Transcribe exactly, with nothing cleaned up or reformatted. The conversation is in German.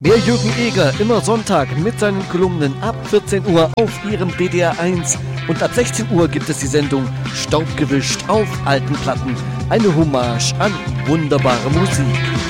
Der Jürgen Eger, immer Sonntag mit seinen Kolumnen ab vierzehn Uhr auf Ihrem D D R eins. Und ab sechzehn Uhr gibt es die Sendung Staubgewischt auf alten Platten. Eine Hommage an wunderbare Musik.